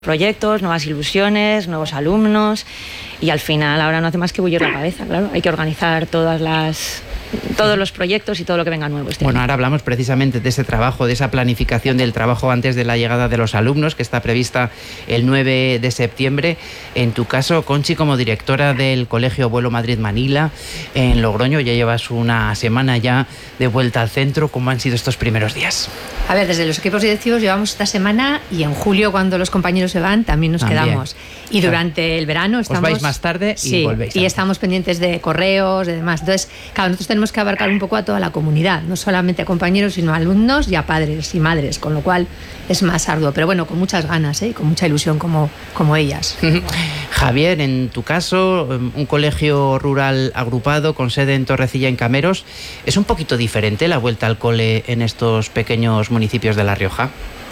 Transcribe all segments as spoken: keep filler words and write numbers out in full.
proyectos, nuevas ilusiones, nuevos alumnos y al final ahora no hace más que bullir la cabeza, claro, hay que organizar todas las... todos los proyectos y todo lo que venga nuevo este Bueno, año. ahora hablamos precisamente de ese trabajo, de esa planificación del trabajo antes de la llegada de los alumnos, que está prevista el nueve de septiembre. En tu caso, Conchi, como directora del Colegio Vuelo Madrid Manila, en Logroño, ya llevas una semana ya de vuelta al centro. ¿Cómo han sido estos primeros días? A ver, desde los equipos directivos llevamos esta semana y en julio, cuando los compañeros se van, también nos también. quedamos. Y durante el verano estamos... Os vais más tarde y sí, volvéis. Y estamos pendientes de correos y demás. Entonces, claro, nosotros tenemos que abarcar un poco a toda la comunidad, no solamente a compañeros, sino a alumnos y a padres y madres, con lo cual es más arduo, pero bueno, con muchas ganas, ¿eh? Con mucha ilusión como, como ellas. Javier, en tu caso, un colegio rural agrupado con sede en Torrecilla, en Cameros, ¿es un poquito diferente la vuelta al cole en estos pequeños municipios de La Rioja?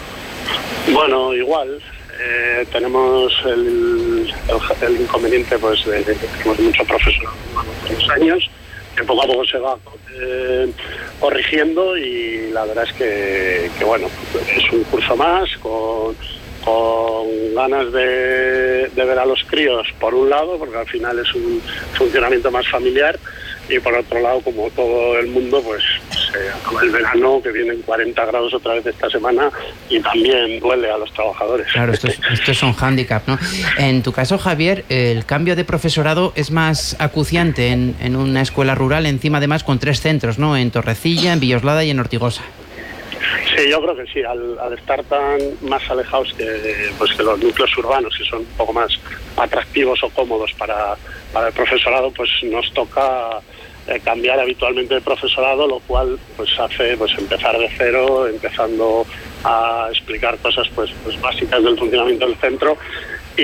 Bueno, igual. Eh, tenemos el, el, el inconveniente pues de que tenemos mucho profesorado en los años, que poco a poco se va eh, corrigiendo y la verdad es que, que bueno, es un curso más con, con ganas de, de ver a los críos por un lado, porque al final es un funcionamiento más familiar, y por otro lado, como todo el mundo, pues se acaba el verano, que vienen cuarenta grados otra vez esta semana y también duele a los trabajadores. Claro, esto es, esto es un hándicap, ¿no? En tu caso, Javier, el cambio de profesorado es más acuciante en, en una escuela rural, encima además con tres centros, ¿no? En Torrecilla, en Villoslada y en Ortigosa. Sí, yo creo que sí, al, al estar tan más alejados que, pues, que los núcleos urbanos, que son un poco más atractivos o cómodos para, para el profesorado, pues nos toca eh, cambiar habitualmente el profesorado, lo cual pues hace pues empezar de cero, empezando a explicar cosas pues, pues básicas del funcionamiento del centro. Y,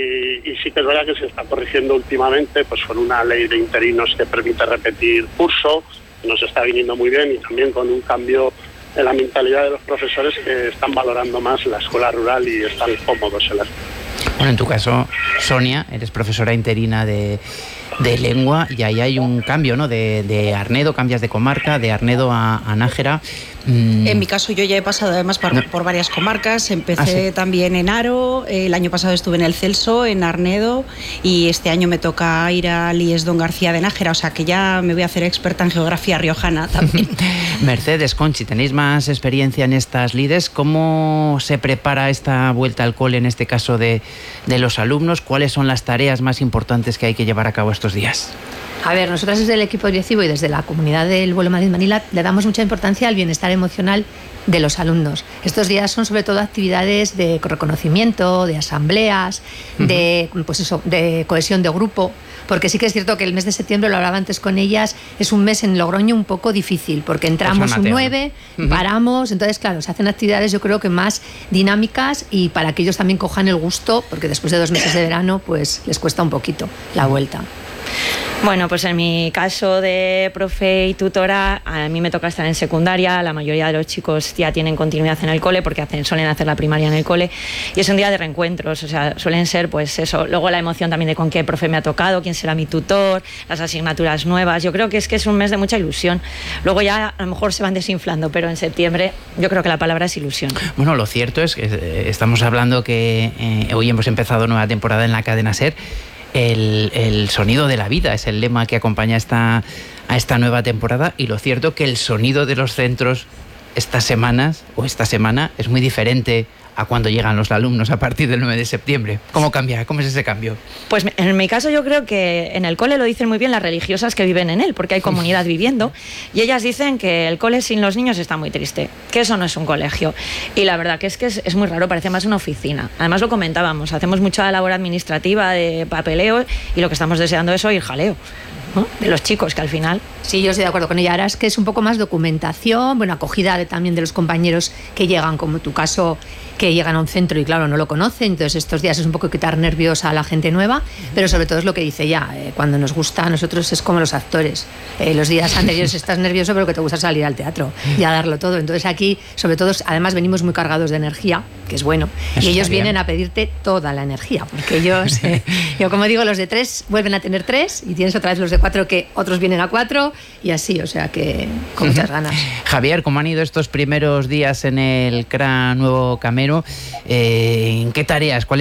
y sí que es verdad que se está corrigiendo últimamente pues con una ley de interinos que permite repetir curso, que nos está viniendo muy bien, y también con un cambio en la mentalidad de los profesores, que están valorando más la escuela rural y están cómodos en la escuela. Bueno, en tu caso, Sonia, eres profesora interina de, de lengua y ahí hay un cambio, ¿no? De, de Arnedo, cambias de comarca, de Arnedo a, a Nájera. Mm. En mi caso yo ya he pasado además por, no. por varias comarcas, empecé ah, ¿sí? también en Haro, el año pasado estuve en el Celso, en Arnedo, y este año me toca ir a Lies Don García de Nájera, o sea que ya me voy a hacer experta en geografía riojana también. Mercedes, Conchi, tenéis más experiencia en estas lides. ¿Cómo se prepara esta vuelta al cole, en este caso de, de los alumnos? ¿Cuáles son las tareas más importantes que hay que llevar a cabo estos días? A ver, nosotras desde el equipo directivo y desde la comunidad del Vuelo Madrid Manila le damos mucha importancia al bienestar emocional de los alumnos. Estos días son sobre todo actividades de reconocimiento, de asambleas, uh-huh. de, pues eso, de cohesión de grupo, porque sí que es cierto que el mes de septiembre, lo hablaba antes con ellas, es un mes en Logroño un poco difícil, porque entramos un nueve, uh-huh. paramos, entonces claro, se hacen actividades yo creo que más dinámicas y para que ellos también cojan el gusto, porque después de dos meses de verano pues les cuesta un poquito la vuelta. Bueno, pues en mi caso de profe y tutora, a mí me toca estar en secundaria, la mayoría de los chicos ya tienen continuidad en el cole porque hacen, suelen hacer la primaria en el cole, y es un día de reencuentros, o sea, suelen ser pues eso, luego la emoción también de con qué profe me ha tocado, quién será mi tutor, las asignaturas nuevas. Yo creo que es que es un mes de mucha ilusión. Luego ya a lo mejor se van desinflando, pero en septiembre yo creo que la palabra es ilusión. Bueno, lo cierto es que eh, estamos hablando que eh, hoy hemos empezado nueva temporada en la cadena SER. El, el sonido de la vida es el lema que acompaña esta, a esta nueva temporada, y lo cierto que el sonido de los centros estas semanas o esta semana es muy diferente a cuando llegan los alumnos a partir del nueve de septiembre. ¿Cómo cambia? ¿Cómo es ese cambio? Pues en mi caso yo creo que en el cole lo dicen muy bien las religiosas que viven en él, porque hay comunidad viviendo, y ellas dicen que el cole sin los niños está muy triste, que eso no es un colegio. Y la verdad que es que es, es muy raro, parece más una oficina. Además lo comentábamos, hacemos mucha labor administrativa de papeleo y lo que estamos deseando es oír jaleo, ¿no? De los chicos, que al final... Sí, yo estoy de acuerdo con ella. Ahora es que es un poco más documentación, bueno, acogida de, también de los compañeros que llegan, como tu caso, que llegan a un centro y claro, no lo conocen, entonces estos días es un poco quitar nervios a la gente nueva, pero sobre todo es lo que dice ella, eh, cuando nos gusta a nosotros es como los actores, eh, los días anteriores estás nervioso pero que te gusta salir al teatro y a darlo todo, entonces aquí sobre todo además venimos muy cargados de energía, que es bueno, eso y ellos vienen a pedirte toda la energía, porque ellos, eh, yo como digo, los de tres vuelven a tener tres y tienes otra vez los de cuatro que otros vienen a cuatro y así, o sea que con muchas ganas. Javier, ¿cómo han ido estos primeros días en el C R A Nuevo Cameros? enero, eh, ¿en qué tareas, cuáles